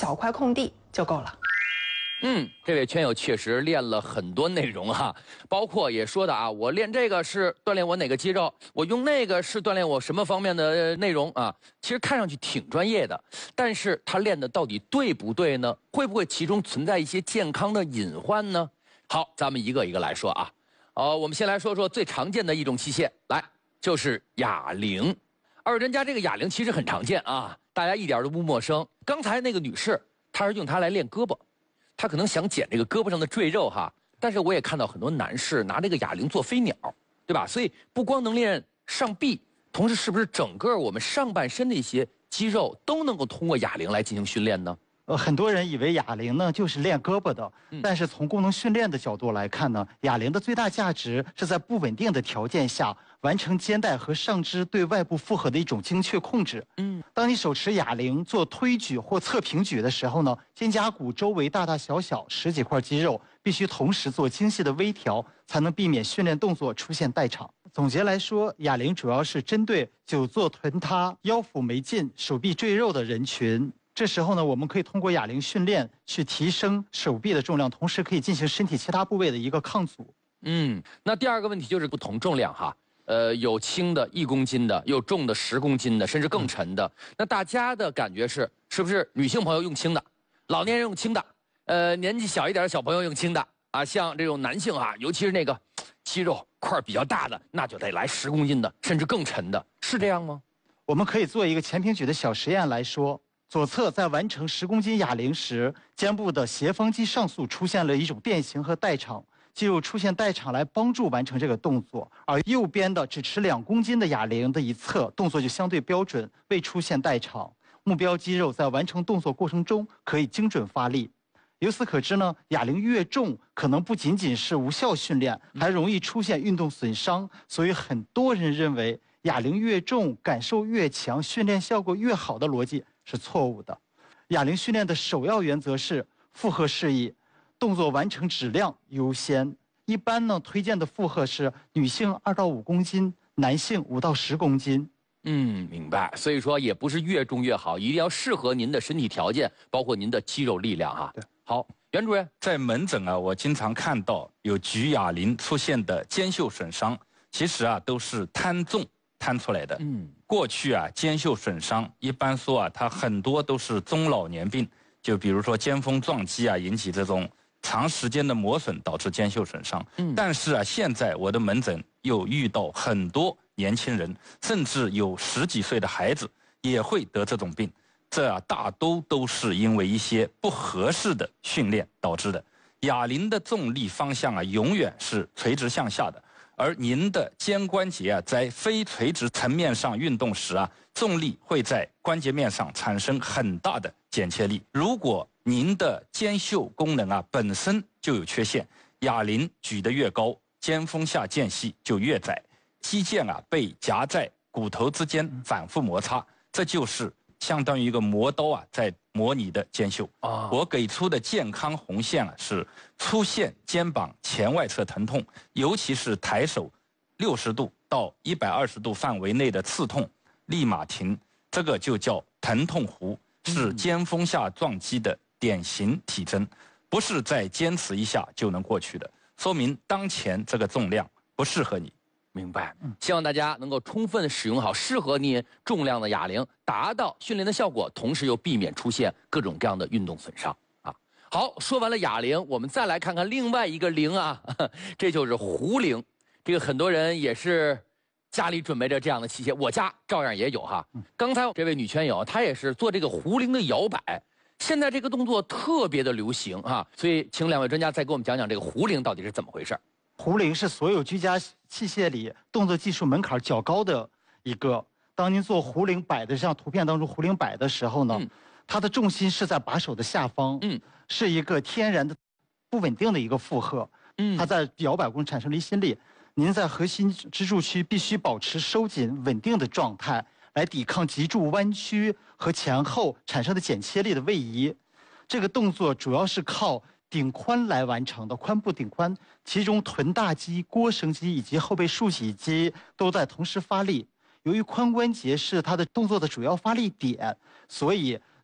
小块空地就够了。 这位圈友确实练了很多内容哈，包括也说的啊，我练这个是锻炼我哪个肌肉，我用那个是锻炼我什么方面的内容啊。其实看上去挺专业的，但是他练的到底对不对呢？会不会其中存在一些健康的隐患呢？好，咱们一个一个来说啊。我们先来说说最常见的一种器械，来，就是哑铃。二位专家，这个哑铃其实很常见啊，大家一点都不陌生。刚才那个女士，她是用它来练胳膊。他可能想减这个胳膊上的赘肉哈，但是我也看到很多男士拿这个哑铃做飞鸟，对吧？所以不光能练上臂，同时是不是整个我们上半身的一些肌肉都能够通过哑铃来进行训练呢？ 很多人以为哑铃呢就是练胳膊的，但是从功能训练的角度来看呢，哑铃的最大价值是在不稳定的条件下完成肩带和上肢对外部负荷的一种精确控制。当你手持哑铃做推举或侧平举的时候呢，肩胛骨周围大大小小十几块肌肉必须同时做精细的微调，才能避免训练动作出现代偿。总结来说，哑铃主要是针对久坐臀塌、腰腹没劲、手臂赘肉的人群。这时候呢，我们可以通过哑铃训练去提升手臂的重量，同时可以进行身体其他部位的一个抗阻。 那第二个问题就是不同重量哈，有轻的1公斤的，有重的10公斤的，甚至更沉的。那大家的感觉是不是女性朋友用轻的，老年人用轻的，年纪小一点的小朋友用轻的啊？像这种男性啊，尤其是那个肌肉块比较大的，那就得来10公斤的，甚至更沉的，是这样吗？ 我们可以做一个前平举的小实验来说。左侧在完成10公斤哑铃时，肩部的斜方肌上束出现了一种变形和代偿，肌肉出现代偿来帮助完成这个动作。而右边的只持2公斤的哑铃的一侧，动作就相对标准，未出现代偿。目标肌肉在完成动作过程中可以精准发力。由此可知呢，哑铃越重，可能不仅仅是无效训练，还容易出现运动损伤。所以很多人认为哑铃越重，感受越强，训练效果越好的逻辑是错误的。哑铃训练的首要原则是负荷适宜，动作完成质量优先。一般呢，推荐的负荷是女性2到5公斤，男性5到10公斤。 明白。所以说也不是越重越好，一定要适合您的身体条件，包括您的肌肉力量哈。 对， 好，袁主任， 在门诊啊，我经常看到有举哑铃出现的肩袖损伤，其实啊都是摊重摊出来的。过去啊，肩袖损伤一般说啊，它很多都是中老年病，就比如说肩峰撞击啊，引起这种长时间的磨损导致肩袖损伤。但是啊，现在我的门诊又遇到很多年轻人，甚至有10几岁的孩子也会得这种病。这啊，大都是因为一些不合适的训练导致的。哑铃的重力方向啊，永远是垂直向下的。而您的肩关节啊，在非垂直层面上运动时啊，重力会在关节面上产生很大的剪切力。如果您的肩袖功能啊本身就有缺陷，哑铃举得越高，肩峰下间隙就越窄，肌腱啊被夹在骨头之间反复摩擦，这就是相当于一个磨刀啊在磨你的肩袖。我给出的健康红线啊是出现肩膀前外侧疼痛，尤其是抬手60度到120度范围内的刺痛，立马停，这个就叫疼痛弧，是肩峰下撞击的典型体征，不是再坚持一下就能过去的，说明当前这个重量不适合你。 明白。希望大家能够充分使用好适合你重量的哑铃，达到训练的效果，同时又避免出现各种各样的运动损伤啊。好，说完了哑铃，我们再来看看另外一个铃啊，这就是壶铃。这个很多人也是家里准备着这样的器械，我家照样也有哈。刚才这位女圈友她也是做这个壶铃的摇摆，现在这个动作特别的流行啊，所以请2位专家再给我们讲讲这个壶铃到底是怎么回事。 壶铃是所有居家器械里动作技术门槛较高的一个。当您做壶铃摆的，像图片当中壶铃摆的时候呢，它的重心是在把手的下方，是一个天然的不稳定的一个负荷，它在摇摆中产生离心力。您在核心支柱区必须保持收紧稳定的状态，来抵抗脊柱弯曲和前后产生的剪切力的位移。这个动作主要是靠顶髋来完成的，髋部顶髋，其中臀大肌、腘绳肌以及后背竖起肌都在同时发力。由于髋关节是它的动作的主要发力点，所以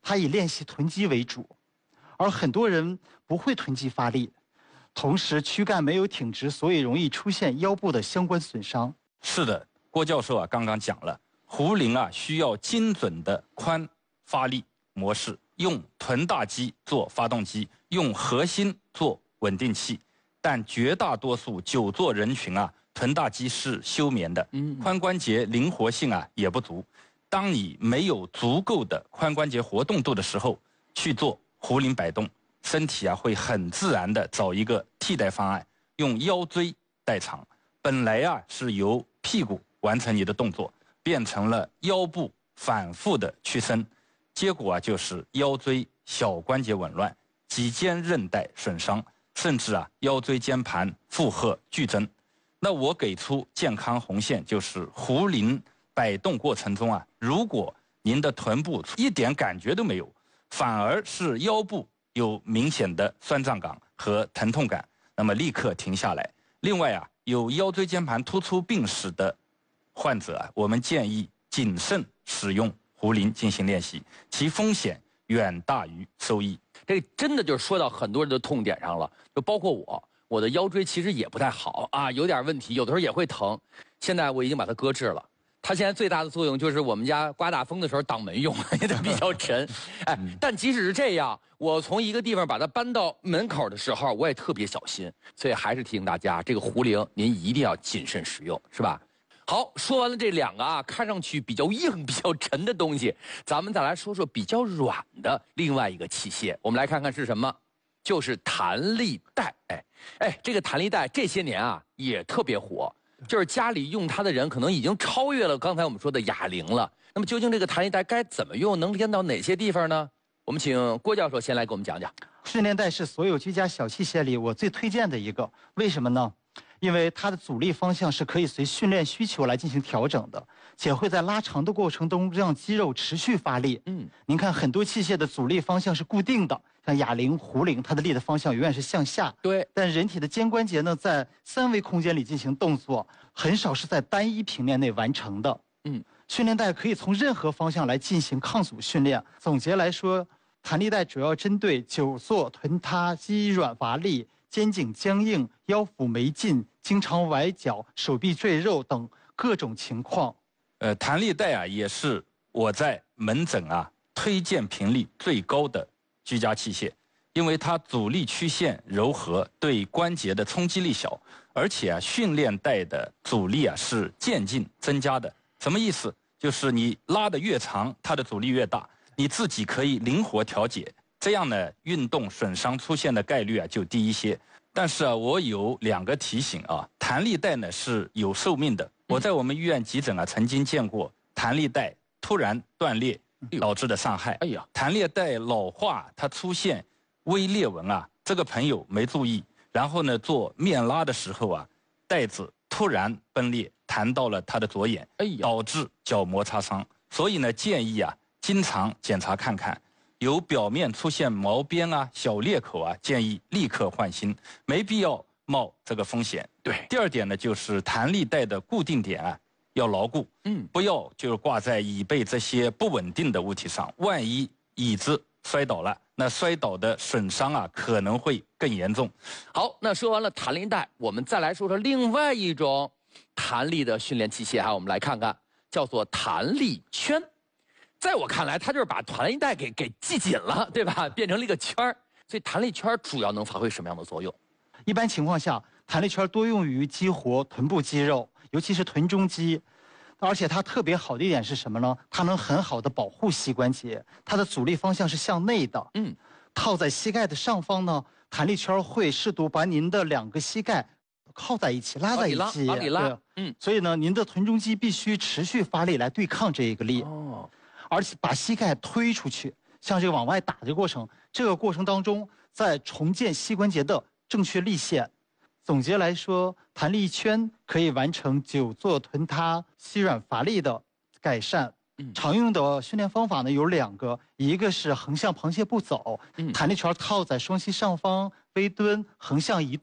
它以练习臀肌为主，而很多人不会臀肌发力，同时躯干没有挺直，所以容易出现腰部的相关损伤。 是的，郭教授刚刚讲了，壶铃需要精准的髋发力模式，用臀大肌做发动机，用核心做稳定器。但绝大多数久坐人群臀大肌是休眠的，髋关节灵活性也不足。当你没有足够的髋关节活动度的时候，去做壶铃摆动，身体会很自然的找一个替代方案，用腰椎代偿。本来是由屁股完成你的动作，变成了腰部反复的屈伸，结果就是腰椎小关节紊乱，脊肩韧带损伤，甚至腰椎间盘负荷剧增。那我给出健康红线，就是壶铃摆动过程中如果您的臀部一点感觉都没有，反而是腰部有明显的酸胀感和疼痛感，那么立刻停下来。另外有腰椎间盘突出病史的患者我们建议谨慎使用壶铃进行练习，其风险远大于收益。 这真的就是说到很多人的痛点上了，就包括我的腰椎其实也不太好有点问题，有的时候也会疼。现在我已经把它搁置了。它现在最大的作用就是我们家刮大风的时候挡门用，因为它比较沉。但即使是这样，我从一个地方把它搬到门口的时候，我也特别小心。所以还是提醒大家，这个壶铃您一定要谨慎使用，是吧？好，说完了这两个看上去比较硬、比较沉的东西，咱们再来说说比较软的另外一个器械。我们来看看是什么，就是弹力带。这个弹力带这些年也特别火。就是家里用它的人可能已经超越了刚才我们说的哑铃了。那么究竟这个弹力带该怎么用，能连到哪些地方呢？我们请郭教授先来给我们讲讲。 训练带是所有居家小器械里我最推荐的一个，为什么呢？因为它的阻力方向是可以随训练需求来进行调整的，且会在拉长的过程中让肌肉持续发力。您看很多器械的阻力方向是固定的，像哑铃、壶铃，它的力的方向永远是向下。 对， 但人体的肩关节呢，在3维空间里进行动作，很少是在单一平面内完成的。训练带可以从任何方向来进行抗阻训练。总结来说，弹力带主要针对久坐、臀塌、肌软乏力、肩颈僵硬、腰腹没劲、经常崴脚、手臂赘肉等各种情况。 弹力带也是我在门诊推荐频率最高的居家器械，因为它阻力曲线柔和，对关节的冲击力小，而且训练带的阻力是渐进增加的。什么意思？就是你拉得越长，它的阻力越大，你自己可以灵活调节，这样呢，运动损伤出现的概率就低一些。但是我有2个提醒弹力带呢是有寿命的。我在我们医院急诊曾经见过弹力带突然断裂导致的伤害。弹力带老化，它出现微裂纹这个朋友没注意，然后呢做面拉的时候带子突然崩裂，弹到了他的左眼，导致角膜擦伤。所以呢建议经常检查看看。有表面出现毛边小裂口建议立刻换新，没必要冒这个风险。 对。 第2点呢，就是弹力带的固定点要牢固，不要就是挂在椅背这些不稳定的物体上，万一椅子摔倒了，那摔倒的损伤可能会更严重。 好，那说完了弹力带，我们再来说说另外一种弹力的训练器械我们来看看，叫做弹力圈。在我看来，它就是把弹力带给系紧了，对吧？变成了一个圈儿。所以弹力圈主要能发挥什么样的作用？ 一般情况下，弹力圈多用于激活臀部肌肉，尤其是臀中肌。而且它特别好的一点是什么呢？它能很好的保护膝关节，它的阻力方向是向内的。套在膝盖的上方呢，弹力圈会适度把您的2个膝盖靠在一起，拉在一起， 往里拉。 所以呢，您的臀中肌必须持续发力来对抗这一个力。而且把膝盖推出去，像这个往外打的过程，这个过程当中在重建膝关节的正确力线。总结来说，弹力圈可以完成久坐、臀塌、膝软乏力的改善。常用的训练方法呢有2个，一个是横向螃蟹步走，弹力圈套在双膝上方微蹲，横向移动；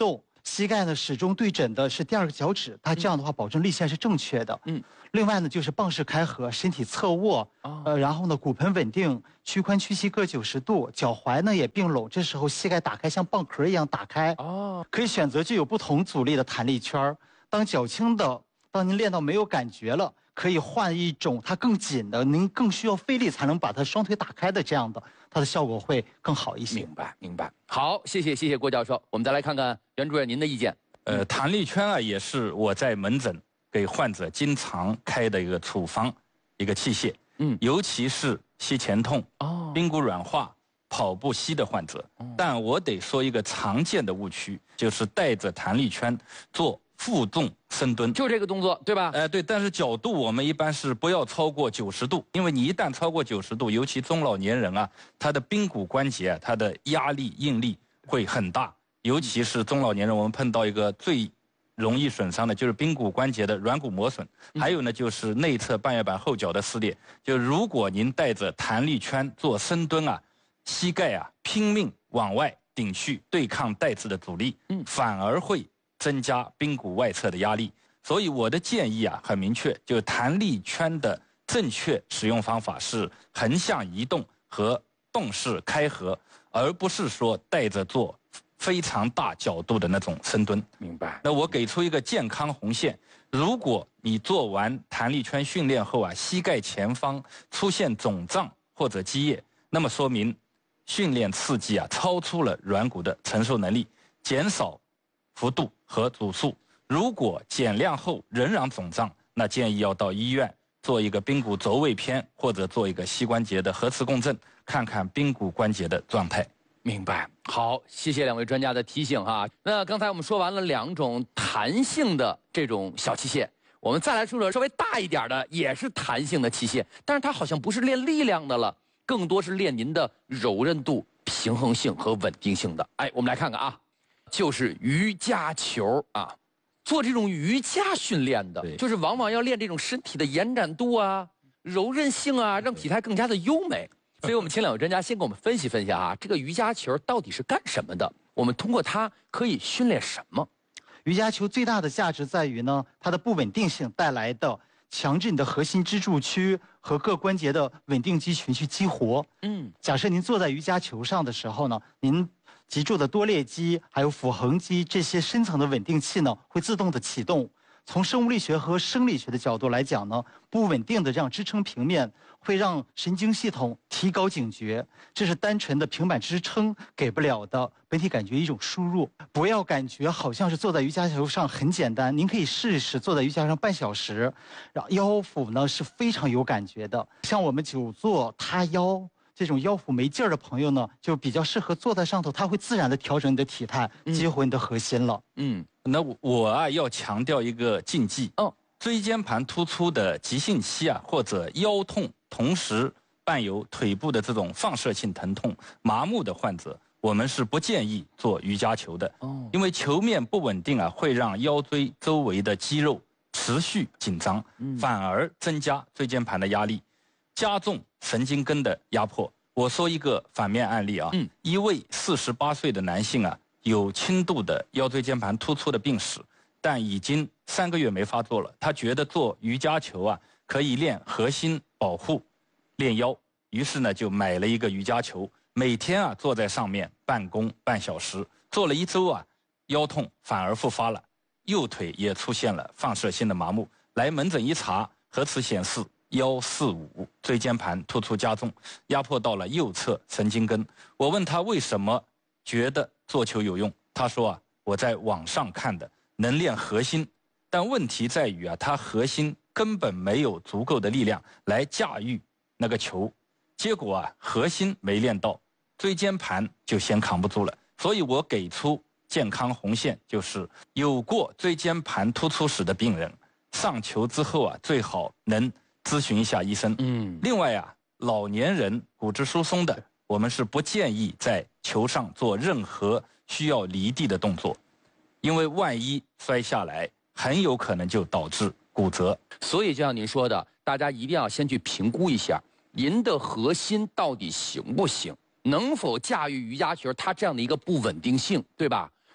膝盖呢始终对准的是第2个脚趾，它这样的话保证立线是正确的。另外呢就是棒式开合，身体侧卧，然后呢骨盆稳定，屈髋屈膝各90度，脚踝呢也并拢，这时候膝盖打开像蚌壳一样打开。可以选择具有不同阻力的弹力圈。当较轻的，当您练到没有感觉了，可以换一种它更紧的，您更需要费力才能把它双腿打开的这样的，它的效果会更好一些。 明白。好，谢谢郭教授。我们再来看看袁主任您的意见。 弹力圈啊，也是我在门诊给患者经常开的一个处方，一个器械。尤其是膝前痛、髌骨软化、跑步膝的患者。但我得说一个常见的误区，就是带着弹力圈做负重深蹲， 就这个动作，对吧？ 对，但是角度我们一般是不要超过90度，因为你一旦超过90度，尤其中老年人啊，他的髌骨关节啊，他的压力应力会很大，尤其是中老年人，我们碰到一个最容易损伤的就是髌骨关节的软骨磨损，还有呢就是内侧半月板后脚的撕裂。就如果您带着弹力圈做深蹲啊，膝盖啊拼命往外顶去对抗带子的阻力，反而会增加髌骨外侧的压力。所以我的建议啊很明确，就弹力圈的正确使用方法是横向移动和动式开合，而不是说带着做非常大角度的那种深蹲。 明白。 那我给出一个健康红线，如果你做完弹力圈训练后啊，膝盖前方出现肿胀或者积液，那么说明训练刺激啊超出了软骨的承受能力，减少幅度和组数。如果减量后仍然肿胀，那建议要到医院做一个髌骨轴位片，或者做一个膝关节的核磁共振，看看髌骨关节的状态。 明白。好，谢谢2位专家的提醒哈。那刚才我们说完了2种弹性的这种小器械，我们再来说说稍微大一点的，也是弹性的器械，但是它好像不是练力量的了，更多是练您的柔韧度、平衡性和稳定性的。我们来看看啊，就是瑜伽球啊。做这种瑜伽训练的，就是往往要练这种身体的延展度啊、柔韧性啊，让体态更加的优美。所以我们请2位专家先给我们分析分析啊，这个瑜伽球到底是干什么的？我们通过它可以训练什么？ 瑜伽球最大的价值在于呢，它的不稳定性带来的强制你的核心支柱区和各关节的稳定肌群去激活。假设您坐在瑜伽球上的时候呢，您脊柱的多裂肌还有腹横肌这些深层的稳定器呢，会自动的启动。从生物力学和生理学的角度来讲呢，不稳定的这样支撑平面会让神经系统提高警觉，这是单纯的平板支撑给不了的本体感觉一种输入。不要感觉好像是坐在瑜伽球上很简单，您可以试一试坐在瑜伽上半小时，然后腰腹呢是非常有感觉的。像我们久坐塌腰这种腰腹没劲儿的朋友呢，就比较适合坐在上头，它会自然的调整你的体态，激活你的核心了。 那我啊要强调一个禁忌椎间盘突出的急性期啊，或者腰痛同时伴有腿部的这种放射性疼痛、麻木的患者，我们是不建议做瑜伽球的。因为球面不稳定啊，会让腰椎周围的肌肉持续紧张，反而增加椎间盘的压力，加重神经根的压迫。我说一个反面案例啊，一位48岁的男性啊，有轻度的腰椎间盘突出的病史，但已经3个月没发作了。他觉得做瑜伽球啊可以练核心保护、练腰，于是呢就买了一个瑜伽球，每天啊坐在上面办公半小时，做了1周啊，腰痛反而复发了，右腿也出现了放射性的麻木。来门诊一查，核磁显示145，椎间盘突出加重，压迫到了右侧神经根。我问他为什么觉得做球有用，他说啊，我在网上看的，能练核心，但问题在于啊，他核心根本没有足够的力量来驾驭那个球，结果啊，核心没练到，椎间盘就先扛不住了。所以我给出健康红线，就是有过椎间盘突出史的病人，上球之后啊，最好能咨询一下医生。另外啊，老年人骨质疏松的，我们是不建议在球上做任何需要离地的动作，因为万一摔下来，很有可能就导致骨折。 所以就像您说的，大家一定要先去评估一下您的核心到底行不行，能否驾驭瑜伽球它这样的一个不稳定性，对吧？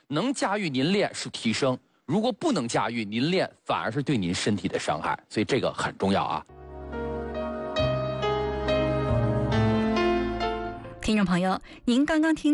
能驾驭您练是提升，如果不能驾驭您练反而是对您身体的伤害，所以这个很重要啊。 听众朋友，您刚刚听